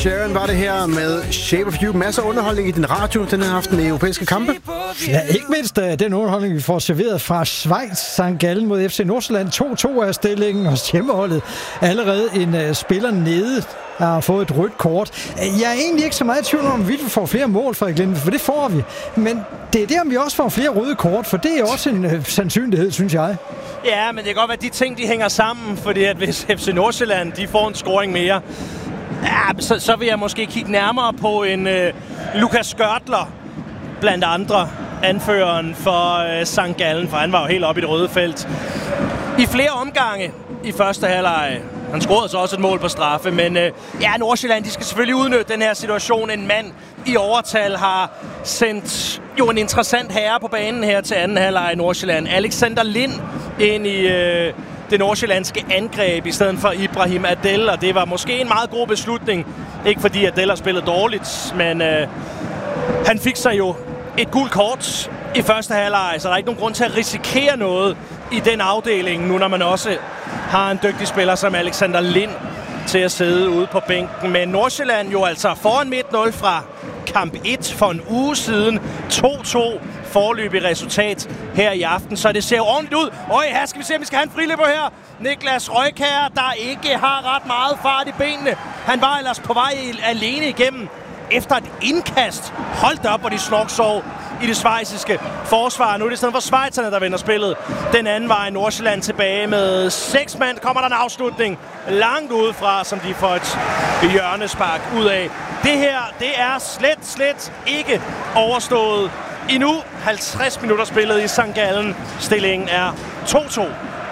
Sharon var det her med Shape of You. Masser af underholdning i din radio den her aften med europæiske kampe. Ja, ikke mindst den underholdning, vi får serveret fra Schweiz. St. Gallen mod FC Nordsjælland. 2-2 er stillingen, og hjemmeholdet allerede en spiller nede har fået et rødt kort. Jeg er egentlig ikke så meget i tvivl om, vi får flere mål fra Glenn, for det får vi. Men det er der, om vi også får flere røde kort, for det er også en sandsynlighed, synes jeg. Ja, men det kan godt være, at de ting de hænger sammen, fordi at hvis FC Nordsjælland de får en scoring mere, ja, så vil jeg måske kigge nærmere på en Lukas Skørtler, blandt andre anføreren for St. Gallen, for han var jo helt oppe i det røde felt. I flere omgange i første halvleg. Han scorede så også et mål på straffe, men ja, Nordsjælland, de skal selvfølgelig udnytte den her situation. En mand i overtal har sendt jo en interessant herre på banen her til anden halvleg i Nordsjælland. Alexander Lind ind i det nordsjællandske angreb i stedet for Ibrahim Adel, og det var måske en meget god beslutning. Ikke fordi Adel har spillet dårligt, men han fik sig jo et gult kort i første halvleg, så der er ikke nogen grund til at risikere noget i den afdeling, nu når man også har en dygtig spiller som Alexander Lind til at sidde ude på bænken. Men Nordsjælland jo altså foran 1-0 fra kamp 1 for en uge siden. 2-2 foreløbig resultat her i aften, så det ser jo ordentligt ud. Her skal vi se, om vi skal have en friløber her. Niklas Røykær, der ikke har ret meget fart i benene. Han var ellers på vej alene igennem efter et indkast. Hold da op, hvor de snorksov i det schweiziske forsvar. Nu er det i stedet for schweizerne, der vender spillet den anden vej. Nordsjælland tilbage med 6 mand. Kommer der en afslutning langt udefra, som de får et hjørnespark ud af. Det her, det er slet ikke overstået endnu. 50 minutter spillet i St. Gallen. Stillingen er 2-2.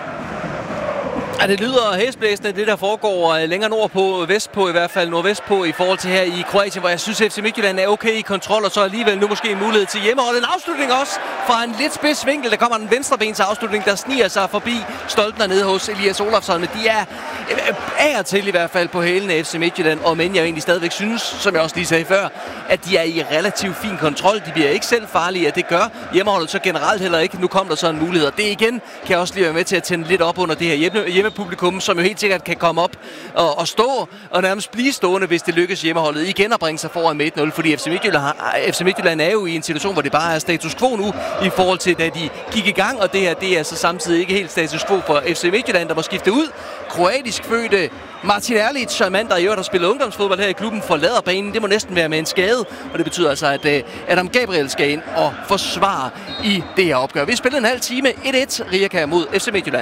Ja, det lyder hæsblæsende, det der foregår længere nordpå, vestpå i hvert fald, nordvestpå i forhold til her i Kroatien, hvor jeg synes, at FC Midtjylland er okay i kontrol, og så alligevel nu måske en mulighed til hjemmehold. En afslutning også fra en lidt spids vinkel. Der kommer en venstrebens afslutning, der sniger sig forbi stolpen nede hos Elias Olafsson. Men de er af og til i hvert fald på hælene af FC Midtjylland, og men jeg egentlig stadigvæk synes, som jeg også lige sagde før, at de er i relativt fin kontrol. De bliver ikke selv farlige, at det gør hjemmeholdet så generelt heller ikke. Nu kom der så en mulighed, og det igen kan også lige være med til at tænde lidt op under det her hjemmepublikum, som jo helt sikkert kan komme op og stå og nærmest blive stående, hvis det lykkes hjemmeholdet igen at bringe sig foran med 1-0, fordi FC Midtjylland er jo i en situation, hvor det bare er status quo nu i forhold til, da de gik i gang, og det her, det er så samtidig ikke helt status quo for FC Midtjylland, der må skifte ud. Kroatisk fødte Martin Erlic, en mand, der i øvrigt har spillet ungdomsfodbold her i klubben, forlader banen. Det må næsten være med en skade, og det betyder altså, at Adam Gabriel skal ind og forsvare i det her opgør. Vi spillede en halv time 1-1 Rijeka mod FC Midtjylland.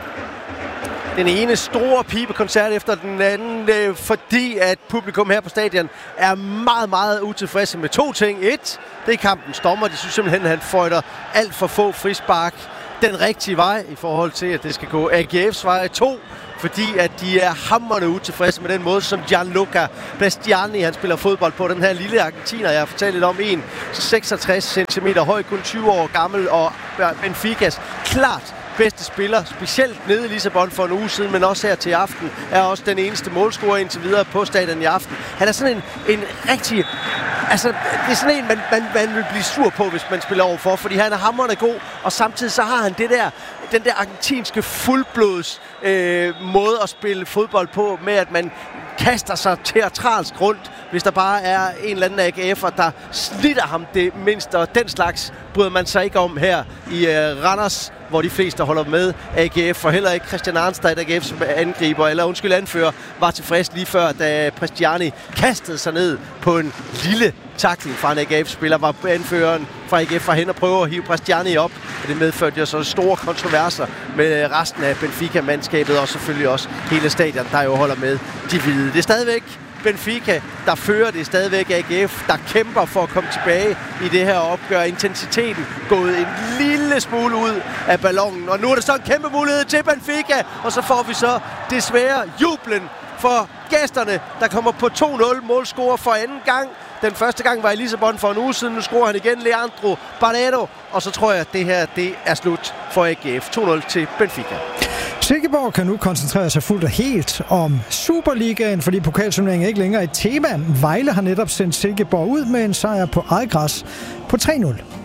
Den ene store pibekoncert efter den anden, fordi at publikum her på stadion er meget, meget utilfredse med to ting. Et, det er kampens dommer. De synes simpelthen, at han føjter alt for få frispark den rigtige vej i forhold til, at det skal gå AGF's vej. 2, fordi at de er hamrende utilfredse med den måde, som Gianluca Bastiani, han spiller fodbold på. Den her lille argentiner, jeg har fortalt lidt om, 1,66 cm høj, kun 20 år gammel, og Benficas klart bedste spiller, specielt nede i Lissabon for en uge siden, men også her til aften, er også den eneste målscorer indtil videre på stadion i aften. Han er sådan en rigtig... Altså, det er sådan en, man vil blive sur på, hvis man spiller overfor, fordi han er hamrende god, og samtidig så har han den der argentinske fuldblods måde at spille fodbold på, med at man kaster sig teatralsk rundt, hvis der bare er en eller anden AGF'er, der slitter ham det mindste, og den slags bryder man sig ikke om her i Randers, hvor de fleste holder med AGF, og heller ikke Christian Arnstad, AGF som angriber, eller anfører, var tilfreds lige før, da Prestiani kastede sig ned på en lille tackling fra en AGF-spiller, var anføreren fra AGF fra hen og prøver at hive Prestiani op, og det medførte jo så store kontroverser med resten af Benfica-mandskabet, og selvfølgelig også hele stadion, der jo holder med de hvide. Det er stadigvæk Benfica, der fører, det stadigvæk AGF, der kæmper for at komme tilbage i det her opgør. Intensiteten gået en lille smule ud af ballonen, og nu er der så en kæmpe mulighed til Benfica, og så får vi så desværre jublen for gæsterne, der kommer på 2-0 målscorer for anden gang. Den første gang var i Lissabon for en uge siden, nu scorer han igen Leandro Barredo, og så tror jeg, at det her det er slut for AGF. 2-0 til Benfica. Silkeborg kan nu koncentrere sig fuldt og helt om Superligaen, fordi pokalturneringen er ikke længere et tema. Vejle har netop sendt Silkeborg ud med en sejr på eget græs på 3-0.